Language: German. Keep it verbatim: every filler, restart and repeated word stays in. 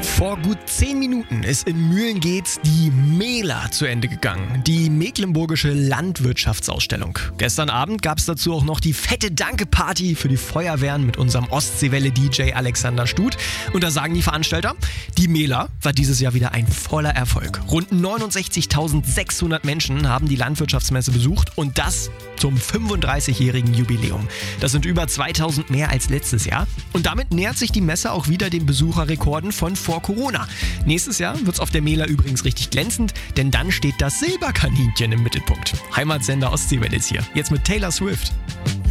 Vor gut zehn Minuten ist in Mühlengeetz die MELA zu Ende gegangen, die Mecklenburgische Landwirtschaftsausstellung. Gestern Abend gab es dazu auch noch die fette Danke-Party für die Feuerwehren mit unserem Ostseewelle-D J Alexander Stut. Und da sagen die Veranstalter, die MELA war dieses Jahr wieder ein voller Erfolg. Rund neunundsechzigtausendsechshundert Menschen haben die Landwirtschaftsmesse besucht und das zum fünfunddreißigjährigen Jubiläum. Das sind über zweitausend mehr als letztes Jahr. Und damit nähert sich die Messe auch wieder den Besucherrekorden von vor Corona. Nächstes Jahr wird es auf der MELA übrigens richtig glänzend, denn dann steht das Silberkaninchen im Mittelpunkt. Heimatsender Ostseewelle ist hier. Jetzt mit Taylor Swift.